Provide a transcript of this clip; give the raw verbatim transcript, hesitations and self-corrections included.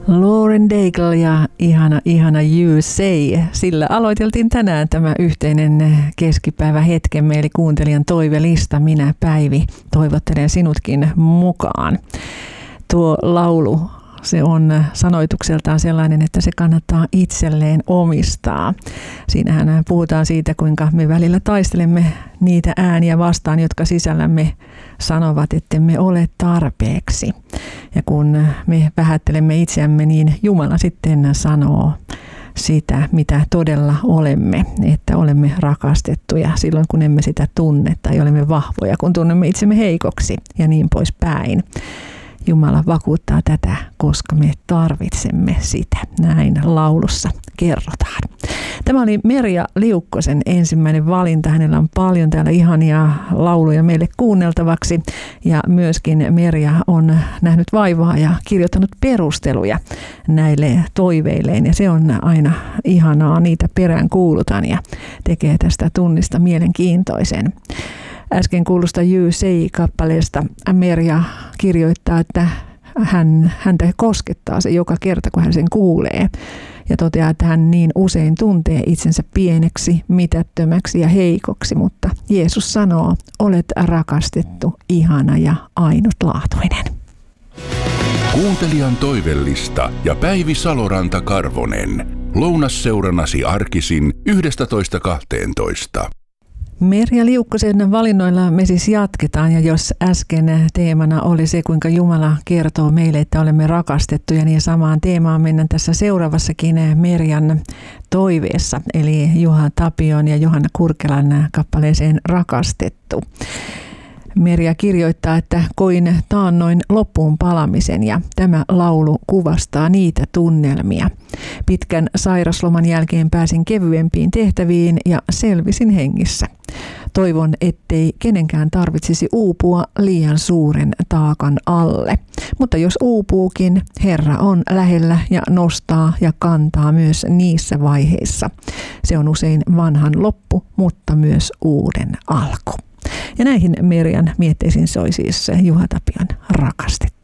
Lauren Daigle ja ihana, ihana You Say. Sillä aloiteltiin tänään tämä yhteinen keskipäivä hetkemme, eli kuuntelijan toivelista. Minä, Päivi, toivottelen sinutkin mukaan. Tuo laulu, se on sanoitukseltaan sellainen, että se kannattaa itselleen omistaa. Siinähän puhutaan siitä, kuinka me välillä taistelemme niitä ääniä vastaan, jotka sisällämme sanovat, että me ole tarpeeksi. Ja kun me vähättelemme itseämme, niin Jumala sitten sanoo sitä, mitä todella olemme, että olemme rakastettuja silloin, kun emme sitä tunne, tai olemme vahvoja, kun tunnemme itsemme heikoksi ja niin poispäin. Jumala vakuuttaa tätä, koska me tarvitsemme sitä. Näin laulussa kerrotaan. Tämä oli Merja Liukkosen ensimmäinen valinta. Hänellä on paljon täällä ihania lauluja meille kuunneltavaksi. Ja myöskin Merja on nähnyt vaivaa ja kirjoittanut perusteluja näille toiveilleen. Ja se on aina ihanaa, niitä perään kuulutan ja tekee tästä tunnista mielenkiintoisen. Äsken kuulusta You Say-kappaleesta Merja kirjoittaa, että hän, häntä koskettaa se joka kerta, kun hän sen kuulee. Ja toteaa, että hän niin usein tuntee itsensä pieneksi, mitättömäksi ja heikoksi, mutta Jeesus sanoo, olet rakastettu, ihana ja ainutlaatuinen. Kuuntelijan toivellista ja Päivi Saloranta-Karvonen. Lounasseurannasi arkisin yhdestätoista kahteentoista. Merja Liukkosen valinnoilla me siis jatketaan, ja jos äsken teemana oli se, kuinka Jumala kertoo meille, että olemme rakastettuja, niin samaan teemaan mennään tässä seuraavassakin Merjan toiveessa, eli Juha Tapion ja Johanna Kurkelan kappaleeseen Rakastettu. Merja kirjoittaa, että koin taannoin loppuun palamisen, ja tämä laulu kuvastaa niitä tunnelmia. Pitkän sairasloman jälkeen pääsin kevyempiin tehtäviin ja selvisin hengissä. Toivon, ettei kenenkään tarvitsisi uupua liian suuren taakan alle. Mutta jos uupuukin, Herra on lähellä ja nostaa ja kantaa myös niissä vaiheissa. Se on usein vanhan loppu, mutta myös uuden alku. Ja näihin Merjan mietteisiin soi siis Juha Tapion Rakastettu.